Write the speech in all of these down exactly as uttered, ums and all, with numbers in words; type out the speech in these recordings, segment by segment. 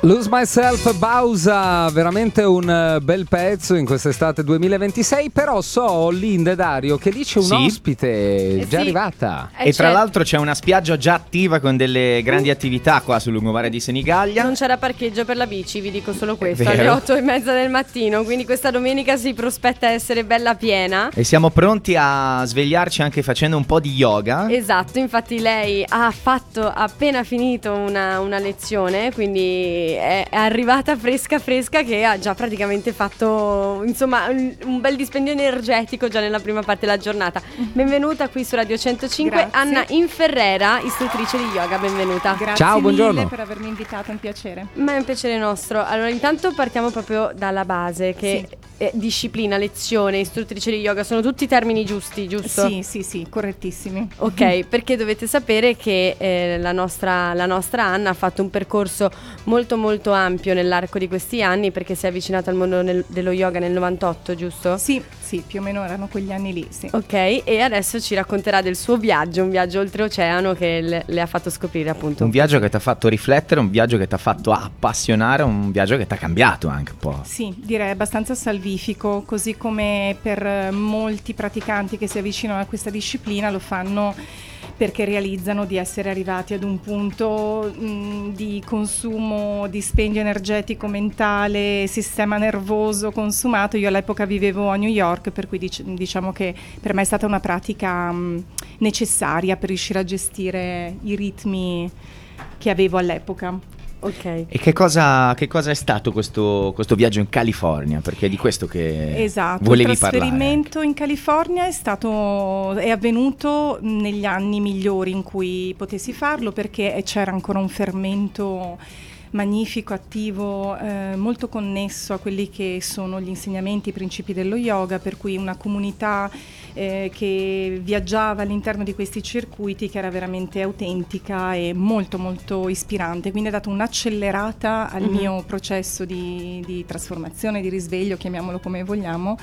Lose Myself, Bausa, veramente un bel pezzo in quest'estate duemilaventisei, però so, Linda e Dario, che lì c'è un Sì. ospite Eh già sì. arrivata. Eh, E tra c'è- l'altro c'è una spiaggia già attiva con delle grandi attività qua sul lungomare di Senigallia. Non c'era parcheggio per la bici, vi dico solo questo, alle vero. otto e mezza del mattino, quindi questa domenica si prospetta essere bella piena. E siamo pronti a svegliarci anche facendo un po' di yoga. Esatto, infatti lei ha fatto, ha appena finito una, una lezione, quindi è, è arrivata fresca fresca che ha già praticamente fatto, insomma, un, un bel dispendio energetico già nella prima parte della giornata. Benvenuta qui su Radio centocinque, Grazie. Anna Inferrera, istruttrice di yoga, benvenuta. Grazie Ciao, buongiorno. mille per avermi invitato, è un piacere. Ma è un piacere nostro. Allora, intanto partiamo proprio dalla base, che Sì. è disciplina, lezione, istruttrice di yoga, sono tutti termini giusti, giusto? Sì, sì, sì, correttissimi. Ok, perché dovete sapere che eh, la, nostra, la nostra Anna ha fatto un percorso molto molto ampio nell'arco di questi anni, perché si è avvicinata al mondo nel- dello yoga nel novantotto, giusto? Sì, sì, più o meno erano quegli anni lì, sì. Ok, e adesso ci racconterà del suo viaggio, un viaggio oltreoceano che le, le ha fatto scoprire appunto. Un viaggio che ti ha fatto riflettere, un viaggio che ti ha fatto appassionare, un viaggio che ti ha cambiato anche un po'. Sì, direi abbastanza salvifico, così come per eh, molti praticanti che si avvicinano a questa disciplina lo fanno perché realizzano di essere arrivati ad un punto mh, di consumo, dispendio energetico mentale, sistema nervoso consumato. Io all'epoca vivevo a New York, per cui dic- diciamo che per me è stata una pratica mh, necessaria per riuscire a gestire i ritmi che avevo all'epoca. Ok. E che cosa, che cosa è stato questo, questo viaggio in California? Perché è di questo che Esatto, volevi il parlare. trasferimento in California è stato è avvenuto negli anni migliori in cui potessi farlo, perché c'era ancora un fermento magnifico, attivo, eh, molto connesso a quelli che sono gli insegnamenti, i principi dello yoga, per cui una comunità eh, che viaggiava all'interno di questi circuiti che era veramente autentica e molto molto ispirante, quindi ha dato un'accelerata al Mhm. mio processo di, di trasformazione, di risveglio, chiamiamolo come vogliamo,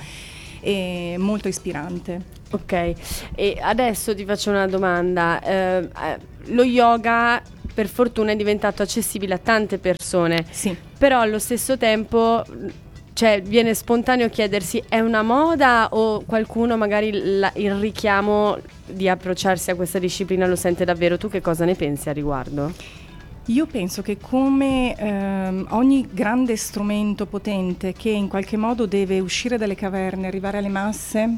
e molto ispirante. Ok, e adesso ti faccio una domanda. Eh, eh, lo yoga per fortuna è diventato accessibile a tante persone, Sì. però allo stesso tempo, cioè, viene spontaneo chiedersi: è una moda o qualcuno magari la- il richiamo di approcciarsi a questa disciplina lo sente davvero? Tu che cosa ne pensi a riguardo? Io penso che come ehm, ogni grande strumento potente che in qualche modo deve uscire dalle caverne, arrivare alle masse,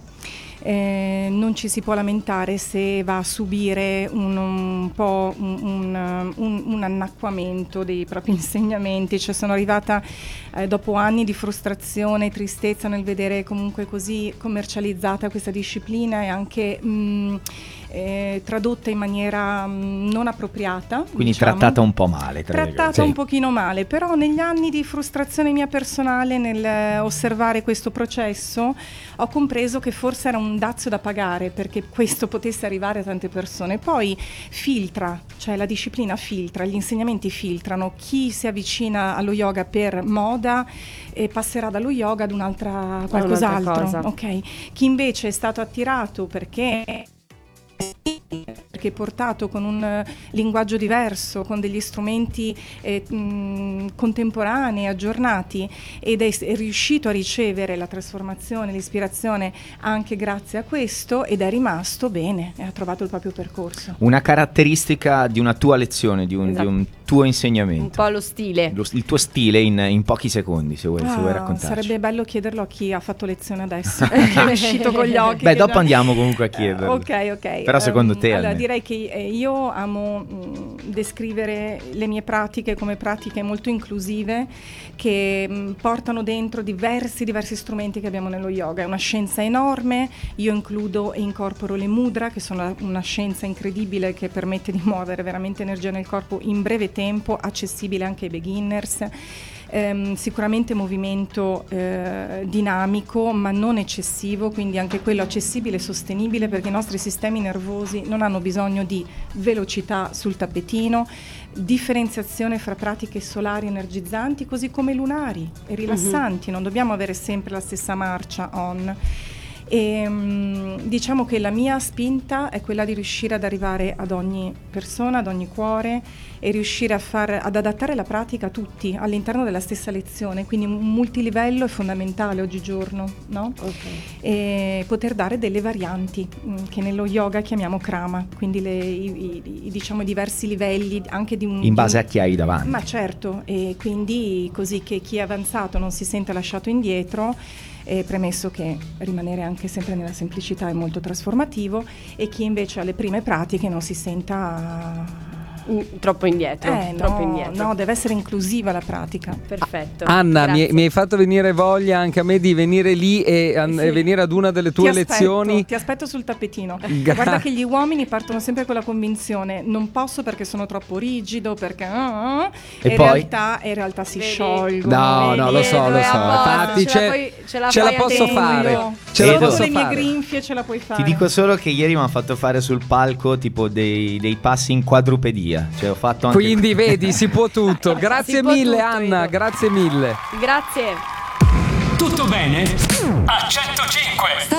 eh, non ci si può lamentare se va a subire un, un po' un, un, un, un annacquamento dei propri insegnamenti. Cioè, sono arrivata eh, dopo anni di frustrazione e tristezza nel vedere comunque così commercializzata questa disciplina e anche mh, eh, tradotta in maniera mh, non appropriata. Quindi diciamo. trattata un po' male. tra Trattata virgolette. un pochino male, però negli anni di frustrazione mia personale nel eh, osservare questo processo ho compreso che forse era un dazio da pagare perché questo potesse arrivare a tante persone. Poi filtra, cioè la disciplina filtra, gli insegnamenti filtrano. Chi si avvicina allo yoga per moda eh, passerà dallo yoga ad un'altra qualcos'altro. cosa. Ok. Chi invece è stato attirato perché perché è portato con un eh, linguaggio diverso, con degli strumenti eh, mh, contemporanei, aggiornati, ed è, è riuscito a ricevere la trasformazione, l'ispirazione anche grazie a questo, ed è rimasto bene e ha trovato il proprio percorso. Una caratteristica di una tua lezione, di un, Esatto. di un tuo insegnamento. Un po' lo stile. Lo- il tuo stile in, in pochi secondi, se vuoi, se vuoi Ah, raccontarci. sarebbe bello chiederlo a chi ha fatto lezione adesso, che è uscito con gli occhi. Beh, che dopo già- andiamo comunque a chiederlo. Ok, ok. Però secondo Ehm, te, allora, almeno. direi che eh, io amo mh, descrivere le mie pratiche come pratiche molto inclusive che mh, portano dentro diversi diversi strumenti che abbiamo nello yoga. È una scienza enorme. Io includo e incorporo le mudra, che sono la- una scienza incredibile che permette di muovere veramente energia nel corpo in breve tempo, accessibile anche ai beginners. Ehm, sicuramente movimento eh, dinamico ma non eccessivo, quindi anche quello accessibile e sostenibile, perché i nostri sistemi nervosi non hanno bisogno di velocità sul tappetino, differenziazione fra pratiche solari energizzanti così come lunari e rilassanti, non dobbiamo avere sempre la stessa marcia on. E mh, diciamo che la mia spinta è quella di riuscire ad arrivare ad ogni persona, ad ogni cuore, e riuscire a far, ad adattare la pratica a tutti all'interno della stessa lezione, quindi un multilivello è fondamentale oggigiorno, no? Ok. E poter dare delle varianti mh, che nello yoga chiamiamo krama, quindi le, i, i, i, diciamo i diversi livelli anche di un... In base di un, a chi hai davanti. Ma certo, e quindi così che chi è avanzato non si senta lasciato indietro. E premesso che rimanere anche sempre nella semplicità è molto trasformativo, e chi invece ha le prime pratiche non si senta Mm, troppo indietro, eh, troppo no, indietro. no, deve essere inclusiva la pratica. Perfetto. Anna, mi, Grazie. mi hai fatto venire voglia anche a me di venire lì e, an- Sì. e venire ad una delle tue ti aspetto, lezioni. ti aspetto sul tappetino. Gra- Guarda che gli uomini partono sempre con la convinzione: non posso perché sono troppo rigido, perché ah, ah", E in poi? realtà in realtà si Vedi? sciolgono. No, Vedi, no, lo so, lo due so. a posto, Infatti ce la c'è- puoi- ce la ce la fai posso anche fare. tu. Ce la Edo. posso Con le mie fare. grinfie ce la puoi fare. Ti dico solo che ieri mi hanno fatto fare sul palco tipo dei, dei passi in quadrupedia, cioè ho fatto anche Quindi vedi, si può tutto. Grazie Si può mille tutto, Anna, Edo. grazie mille. Grazie. Tutto bene? A centocinque.